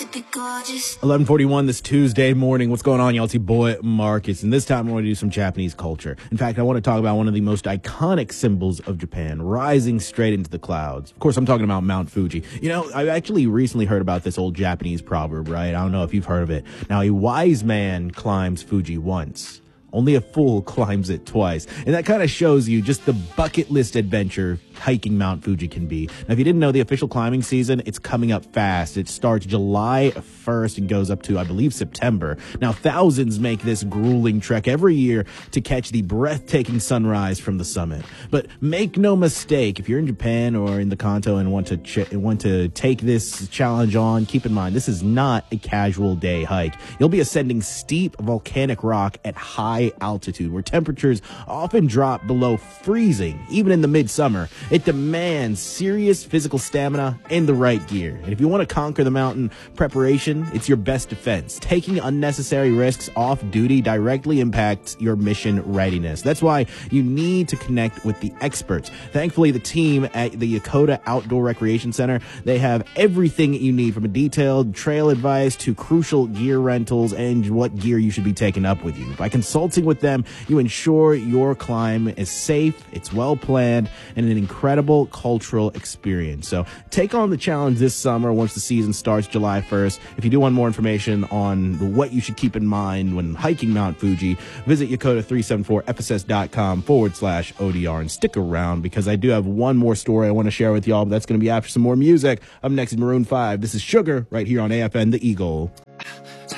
11:41 this Tuesday morning. What's going on, y'all? It's your boy Marcus, and this time I want to do some Japanese culture. In fact, I want to talk about one of the most iconic symbols of Japan, rising straight into the clouds. Of course, I'm talking about Mount Fuji. You know, I actually recently heard about this old Japanese proverb, right? I don't know if you've heard of it. Now, a wise man climbs Fuji once. Only a fool climbs it twice. And that kind of shows you just the bucket list adventure hiking Mount Fuji can be. Now, if you didn't know, the official climbing season, it's coming up fast. It starts July 1st and goes up to, I believe, September. Now, thousands make this grueling trek every year to catch the breathtaking sunrise from the summit. But make no mistake, if you're in Japan or in the Kanto and want to take this challenge on, keep in mind, this is not a casual day hike. You'll be ascending steep volcanic rock at high altitude, where temperatures often drop below freezing, even in the midsummer. It demands serious physical stamina and the right gear. And if you want to conquer the mountain, preparation, it's your best defense. Taking unnecessary risks off duty directly impacts your mission readiness. That's why you need to connect with the experts. Thankfully, the team at the Yokota Outdoor Recreation Center, they have everything you need, from a detailed trail advice to crucial gear rentals and what gear you should be taking up with you. By consulting with them, you ensure your climb is safe, it's well planned, and an incredible cultural experience. So take on the challenge this summer once the season starts July 1st. If you do want more information on what you should keep in mind when hiking Mount Fuji, visit Yokota374fss.com/ODR and stick around, because I do have one more story I want to share with y'all, but that's going to be after some more music. Up next is Maroon 5. This is Sugar right here on AFN The Eagle.